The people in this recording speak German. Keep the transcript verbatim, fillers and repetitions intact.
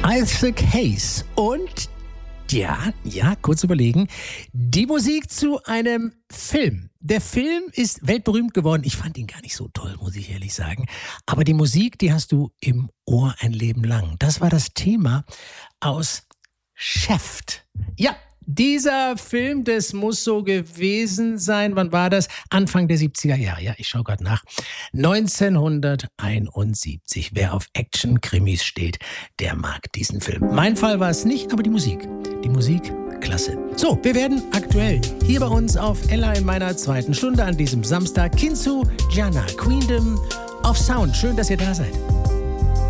Isaac Hayes und ja, ja, kurz überlegen, die Musik zu einem Film. Der Film ist weltberühmt geworden. Ich fand ihn gar nicht so toll, muss ich ehrlich sagen. Aber die Musik, die hast du im Ohr ein Leben lang. Das war das Thema aus Chef. Ja, dieser Film, das muss so gewesen sein. Wann war das? Anfang der siebziger Jahre. Ja, ich schaue gerade nach. neunzehnhunderteinundsiebzig. Wer auf Action-Krimis steht, der mag diesen Film. Mein Fall war es nicht, aber die Musik. Die Musik, klasse. So, wir werden aktuell hier bei uns auf Ella in meiner zweiten Stunde an diesem Samstag Kinsu Jana, Queendom of Sound. Schön, dass ihr da seid.